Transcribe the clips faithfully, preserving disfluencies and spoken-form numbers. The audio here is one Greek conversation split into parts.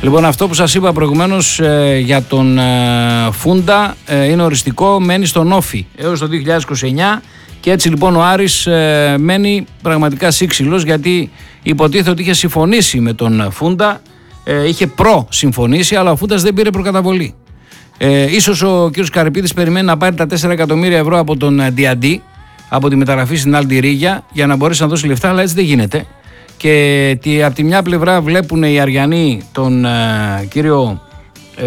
Λοιπόν, αυτό που σας είπα προηγουμένως ε, για τον ε, Φούντα ε, είναι οριστικό, μένει στον Όφι έως το δύο χιλιάδες είκοσι εννιά και έτσι λοιπόν ο Άρης ε, μένει πραγματικά σύξυλος, γιατί υποτίθεται ότι είχε συμφωνήσει με τον Φούντα, ε, είχε προ-συμφωνήσει, αλλά ο Φούντας δεν πήρε προκαταβολή. Ε, ίσως ο κ. Καρυπίδης περιμένει να πάρει τα τέσσερα εκατομμύρια ευρώ από τον Διαντή, από τη μεταγραφή στην Αλντιρίγια, για να μπορέσει να δώσει λεφτά, αλλά έτσι δεν γίνεται. Και τι, από τη μια πλευρά βλέπουν οι Αριανοί τον, ε, κύριο, ε,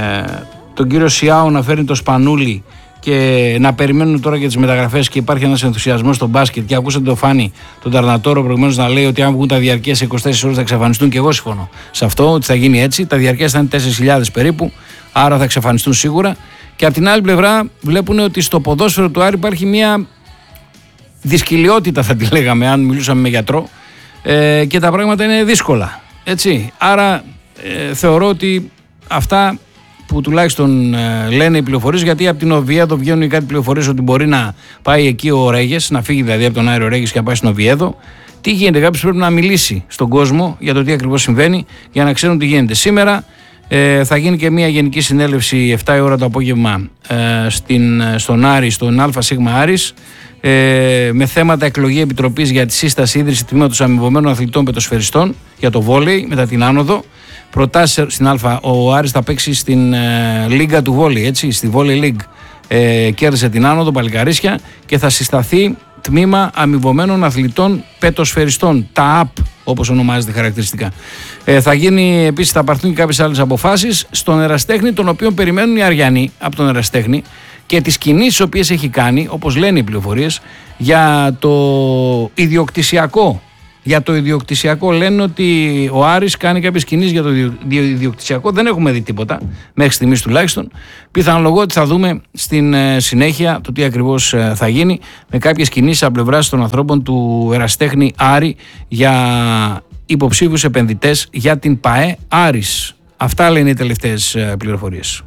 τον κύριο Σιάου να φέρνει το Σπανούλι και να περιμένουν τώρα για τις μεταγραφές, και υπάρχει ένας ενθουσιασμός στο μπάσκετ. Και ακούσατε το Φάνη, τον Ταρνατόρο, προηγουμένως να λέει ότι αν βγουν τα διαρκεία σε είκοσι τέσσερις ώρες θα εξαφανιστούν, και εγώ συμφωνώ σε αυτό, ότι θα γίνει έτσι. Τα διαρκεία θα είναι τέσσερις χιλιάδες περίπου, άρα θα εξαφανιστούν σίγουρα. Και από την άλλη πλευρά βλέπουν ότι στο ποδόσφαιρο του Άρη υπάρχει μια δυσκολιότητα, θα τη λέγαμε, αν μιλούσαμε με γιατρό. Ε, και τα πράγματα είναι δύσκολα, έτσι. Άρα ε, θεωρώ ότι αυτά που τουλάχιστον ε, λένε οι πληροφορίες, γιατί από την Οβιέδο βγαίνουν κάτι πληροφορίες ότι μπορεί να πάει εκεί ο Ρέγες, να φύγει δηλαδή από τον Άρη ο Ρέγες και να πάει στην Οβιέδο. Τι γίνεται, κάποιος πρέπει να μιλήσει στον κόσμο για το τι ακριβώς συμβαίνει, για να ξέρουν τι γίνεται. Σήμερα ε, θα γίνει και μια γενική συνέλευση επτά η ώρα το απόγευμα ε, στην, στον Άρη, στον ΑΣ Άρης, Ε, με θέματα εκλογή επιτροπής για τη σύσταση ίδρυση τμήματος αμοιβωμένων αθλητών πετοσφαιριστών για το βόλεϊ μετά την άνοδο. Προτάσεις στην Α, ο Άρης θα παίξει στην ε, Λίγκα του βόλεϊ, έτσι, στη Volley League. Ε, κέρδισε την άνοδο, παλικαρίσια, και θα συσταθεί τμήμα αμοιβωμένων αθλητών πετοσφαιριστών, τα Α Π όπως ονομάζεται χαρακτηριστικά. Ε, θα γίνει επίσης, θα πάρθουν και κάποιες άλλες αποφάσεις στον Εραστέχνη, τον οποίο περιμένουν οι Αριανοί από τον Εραστέχνη, και τις κινήσεις οι οποίες έχει κάνει, όπως λένε οι πληροφορίες, για το ιδιοκτησιακό. Για το ιδιοκτησιακό λένε ότι ο Άρης κάνει κάποιες κινήσεις για το ιδιοκτησιακό. Δεν έχουμε δει τίποτα, μέχρι στιγμής τουλάχιστον. Πιθανολογώ ότι θα δούμε στην συνέχεια το τι ακριβώς θα γίνει με κάποιες κινήσεις από πλευράς των ανθρώπων του Εραστέχνη Άρη για υποψήφιους επενδυτές για την ΠΑΕ Άρης. Αυτά λένε οι τελευταίες πληροφορίες.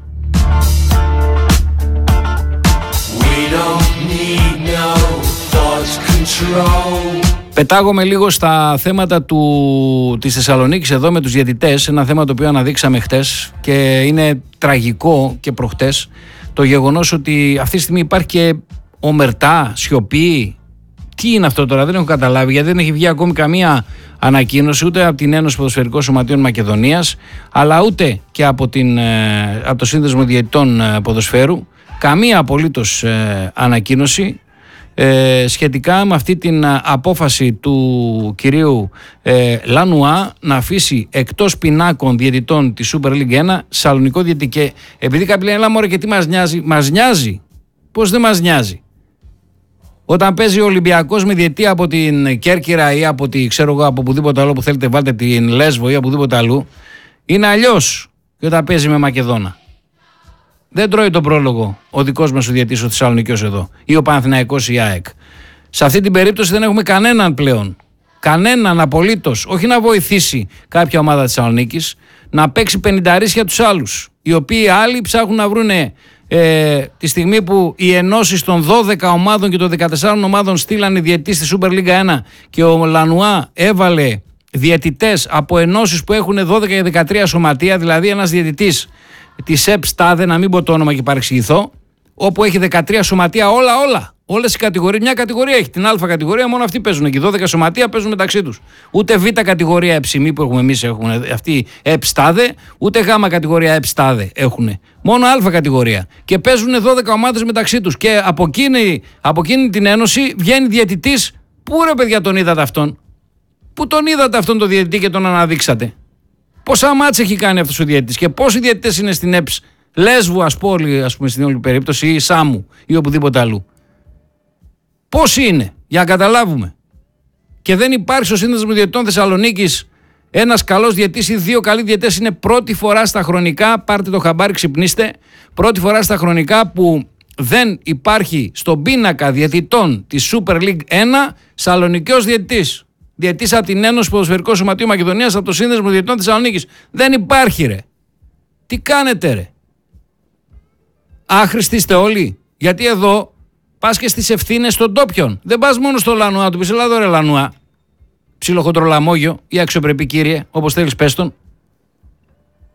Πετάγομαι λίγο στα θέματα του, της Θεσσαλονίκης εδώ με τους διαιτητές, ένα θέμα το οποίο αναδείξαμε χτες και είναι τραγικό και προχτές, το γεγονός ότι αυτή τη στιγμή υπάρχει και ομερτά, σιωπή. Τι είναι αυτό τώρα, δεν έχω καταλάβει, γιατί δεν έχει βγει ακόμη καμία ανακοίνωση ούτε από την Ένωση Ποδοσφαιρικών Σωματείων Μακεδονίας, αλλά ούτε και από, την, από το Σύνδεσμο Διαιτητών Ποδοσφαίρου, καμία απολύτως ε, ανακοίνωση ε, σχετικά με αυτή την απόφαση του κυρίου ε, Λανουά να αφήσει εκτός πινάκων διαιτητών της Super League ένα σαλονικό διαιτητή. Και επειδή κάποιοι λένε, έλα μωρέ, και τι μας νοιάζει, μας νοιάζει. Πώς δεν μας νοιάζει? Όταν παίζει ο Ολυμπιακός με διαιτητή από την Κέρκυρα ή από, τη, ξέρω εγώ, από οπουδήποτε άλλο που θέλετε, βάλτε την Λέσβο ή από οπουδήποτε αλλού, είναι αλλιώς και όταν παίζει με Μακεδόνα. Δεν τρώει τον πρόλογο ο δικός μας ο διαιτητής ο Θεσσαλονικιός εδώ ή ο Παναθηναϊκός ή η ΑΕΚ. Σε αυτή την περίπτωση δεν έχουμε κανέναν πλέον. Κανέναν απολύτως. Όχι να βοηθήσει κάποια ομάδα της Θεσσαλονίκης, να παίξει πενηνταρίσια τους άλλους. Οι οποίοι άλλοι ψάχνουν να βρούνε ε, τη στιγμή που οι ενώσεις των δώδεκα ομάδων και των δεκατεσσάρων ομάδων στείλανε διαιτητή στη Super League ένα και ο Λανουά έβαλε διαιτητές από ενώσεις που έχουν δώδεκα και δεκατρία σωματεία, δηλαδή ένας διαιτητής της ΕΠ Στάδε, να μην πω το όνομα και παρεξηγηθώ, όπου έχει δεκατρία σωματεία, όλα, όλα. Όλες οι κατηγορίες, μια κατηγορία έχει. Την Α κατηγορία, μόνο αυτοί παίζουν εκεί. δώδεκα σωματεία παίζουν μεταξύ τους. Ούτε Β κατηγορία εψημή που έχουμε εμείς έχουν αυτή ΕΠ Στάδε, ούτε Γ κατηγορία ΕΠ Στάδε έχουν. Μόνο Α κατηγορία. Και παίζουν δώδεκα ομάδες μεταξύ τους. Και από εκείνη, από εκείνη την ένωση βγαίνει διαιτητής. Πού ρε παιδιά τον είδατε αυτόν? Πού τον είδατε αυτόν τον διαιτητή και τον αναδείξατε? Πόσα μάτς έχει κάνει αυτός ο διαιτητής και πόσοι διαιτητές είναι στην ΕΠΣ Λέσβου, ας πω, ας πούμε, στην όλη περίπτωση, ή Σάμου ή οπουδήποτε αλλού? Πόσοι είναι, για να καταλάβουμε. Και δεν υπάρχει στο Σύνδεσμο Διαιτητών Θεσσαλονίκης ένας καλός διαιτητής ή δύο καλοί διαιτητές. Είναι πρώτη φορά στα χρονικά, πάρτε το χαμπάρι, ξυπνήστε, πρώτη φορά στα χρονικά που δεν υπάρχει στον πίνακα διαιτητών της Super League ένα σαλονικιός διαιτητής. Διαιτητής από την Ένωση Ποδοσφαιρικών Σωματείων Μακεδονίας, από το Σύνδεσμο Διαιτητών Θεσσαλονίκης. Δεν υπάρχει, ρε. Τι κάνετε, ρε? Άχρηστοι είστε όλοι. Γιατί εδώ πας και στις ευθύνες των ντόπιων. Δεν πας μόνο στο Λανουά, του πεις, έλα εδώ ρε Λανουά, ψιλοχοντρολαμόγιο ή αξιοπρεπή κύριε, όπως θέλεις πες τον.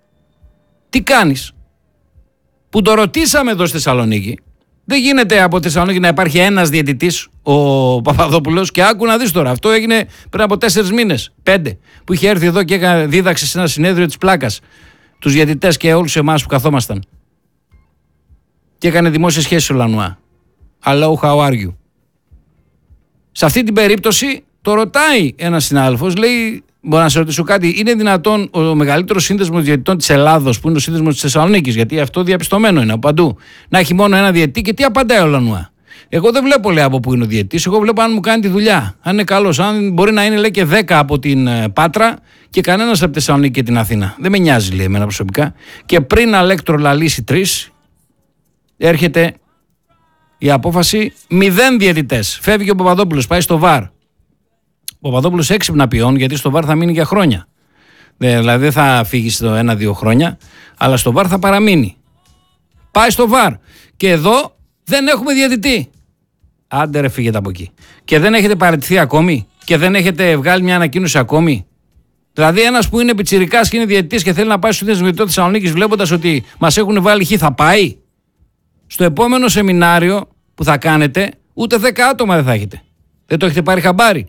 Τι κάνεις? Που το ρωτήσαμε εδώ στη Θεσσαλονίκη. Δεν γίνεται από τη Θεσσαλονίκη να υπάρχει ένας διαιτητής, ο Παπαδόπουλος, και άκου να δεις τώρα. Αυτό έγινε πριν από τέσσερις μήνες, πέντε, που είχε έρθει εδώ και έκανε, δίδαξε σε ένα συνέδριο της πλάκας τους διαιτητές και όλους εμάς που καθόμασταν. Και έκανε δημόσιες σχέσεις ο Λανουά. Hello, how are you? Σε αυτή την περίπτωση το ρωτάει ένας συνάδελφος, λέει, μπορώ να σε ρωτήσω κάτι, είναι δυνατόν ο μεγαλύτερος σύνδεσμος διαιτητών της Ελλάδος, που είναι ο σύνδεσμος της Θεσσαλονίκης, γιατί αυτό διαπιστωμένο είναι από παντού, να έχει μόνο ένα διαιτητή? Και τι απαντάει ο Λανουά? Εγώ δεν βλέπω, λέει, από πού είναι ο διαιτητής, εγώ βλέπω αν μου κάνει τη δουλειά, αν είναι καλός, αν μπορεί να είναι, λέει, και δέκα από την Πάτρα και κανένας από τη Θεσσαλονίκη και την Αθήνα. Δεν με νοιάζει, λέει, εμένα προσωπικά. Και πριν Αλέκτρο λύσει τρεις, έρχεται η απόφαση μηδέν διαιτητές. Φεύγει ο Παπαδόπουλος, πάει στο βαρ. Ο Παπαδόπουλος έξυπνα ποιόν, γιατί στο βαρ θα μείνει για χρόνια. Δηλαδή δεν θα φύγει στο ένα-δύο χρόνια, αλλά στο βαρ θα παραμείνει. Πάει στο βαρ. Και εδώ δεν έχουμε διαιτητή. Άντε ρε, φύγετε από εκεί. Και δεν έχετε παραιτηθεί ακόμη? Και δεν έχετε βγάλει μια ανακοίνωση ακόμη? Δηλαδή ένας που είναι πιτσιρικάς και είναι διαιτητής και θέλει να πάει στο Σύνδεσμο Διαιτητών της Θεσσαλονίκης, βλέποντας ότι μας έχουν βάλει χ, θα πάει? Στο επόμενο σεμινάριο που θα κάνετε, ούτε δέκα άτομα δεν θα έχετε. Δεν το έχετε πάρει χαμπάρι?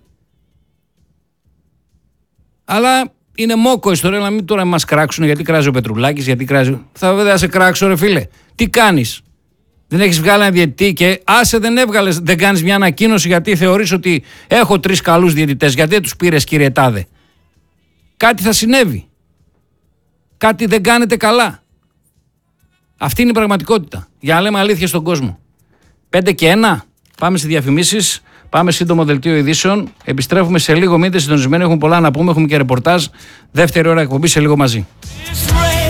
Αλλά είναι μόκο ιστορία, να μην τώρα μας κράξουν γιατί κράζει ο Πετρουλάκης, γιατί κράζει. Θα βέβαια σε κράξω, ρε φίλε. Τι κάνεις? Δεν έχεις βγάλει ένα διαιτητή και άσε δεν έβγαλες, δεν κάνεις μια ανακοίνωση γιατί θεωρείς ότι έχω τρεις καλούς διαιτητές? Γιατί δεν τους πήρες, κύριε Τάδε? Κάτι θα συνέβη. Κάτι δεν κάνετε καλά. Αυτή είναι η πραγματικότητα. Για να λέμε αλήθεια στον κόσμο. πέντε και ένα. Πάμε σε διαφημίσεις. Πάμε σύντομο δελτίο ειδήσεων. Επιστρέφουμε σε λίγο. Μείνετε συντονισμένοι. Έχουμε πολλά να πούμε. Έχουμε και ρεπορτάζ. Δεύτερη ώρα εκπομπή σε λίγο μαζί.